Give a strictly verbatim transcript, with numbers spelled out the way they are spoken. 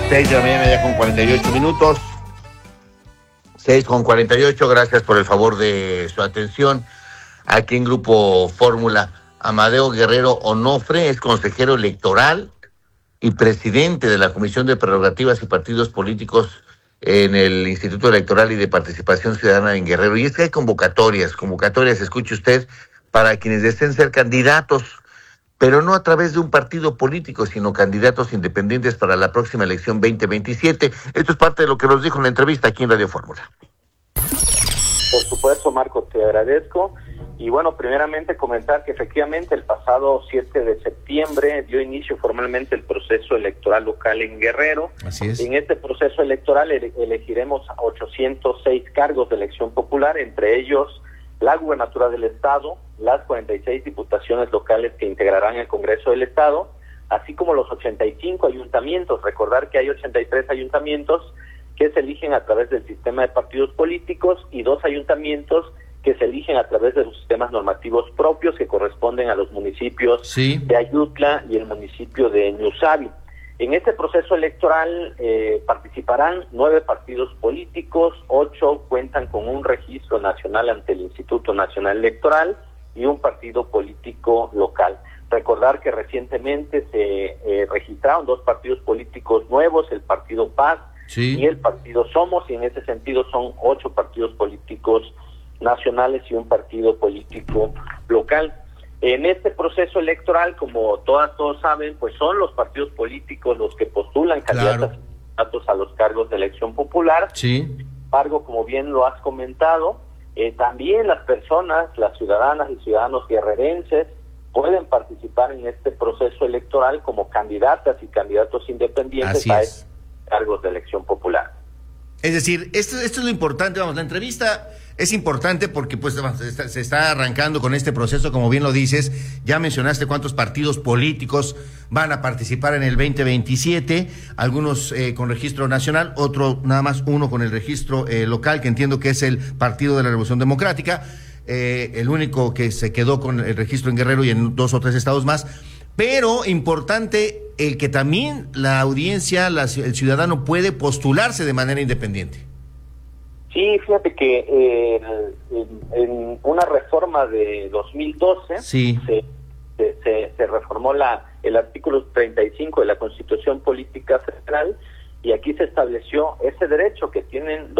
Seis de la mañana ya con cuarenta y ocho minutos. Seis con cuarenta y ocho, gracias por el favor de su atención. Aquí en Grupo Fórmula, Amadeo Guerrero Onofre es consejero electoral y presidente de la Comisión de Prerrogativas y Partidos Políticos en el Instituto Electoral y de Participación Ciudadana en Guerrero. Y es que hay convocatorias, convocatorias, escuche usted, para quienes deseen ser candidatos, pero no a través de un partido político, sino candidatos independientes para la próxima elección veinte veintisiete. Esto es parte de lo que nos dijo en la entrevista aquí en Radio Fórmula. Por supuesto, Marco, te agradezco. Y bueno, primeramente comentar que efectivamente el pasado siete de septiembre dio inicio formalmente el proceso electoral local en Guerrero. Así es. En este proceso electoral ele- elegiremos ochocientos seis cargos de elección popular, entre ellos la gubernatura del Estado, las cuarenta y seis diputaciones locales que integrarán el Congreso del Estado, así como los ochenta y cinco ayuntamientos. Recordar que hay ochenta y tres ayuntamientos que se eligen a través del sistema de partidos políticos y dos ayuntamientos que se eligen a través de sus sistemas normativos propios que corresponden a los municipios sí. de Ayutla y el municipio de Ñusabi. En este proceso electoral eh, participarán nueve partidos políticos, ocho cuentan con un registro nacional ante el Instituto Nacional Electoral y un partido político local. Recordar que recientemente se eh, registraron dos partidos políticos nuevos, el Partido Paz sí. y el Partido Somos, y en ese sentido son ocho partidos políticos nacionales y un partido político local. En este proceso electoral, como todas todos saben, pues son los partidos políticos los que postulan candidatos claro. a los cargos de elección popular. Sí. Sin embargo, como bien lo has comentado, eh, también las personas, las ciudadanas y ciudadanos guerrerenses pueden participar en este proceso electoral como candidatas y candidatos independientes Así a es. estos cargos de elección popular. Es decir, esto, esto es lo importante, vamos, la entrevista es importante porque pues se está, se está arrancando con este proceso, como bien lo dices, ya mencionaste cuántos partidos políticos van a participar en el veinte veintisiete, algunos eh, con registro nacional, otro nada más uno con el registro eh, local, que entiendo que es el Partido de la Revolución Democrática, eh, el único que se quedó con el registro en Guerrero y en dos o tres estados más. Pero importante el que también la audiencia, la, el ciudadano puede postularse de manera independiente. Sí, fíjate que eh, en, en una reforma de dos mil doce sí. se, se, se reformó la el artículo treinta y cinco de la Constitución Política Federal y aquí se estableció ese derecho que tienen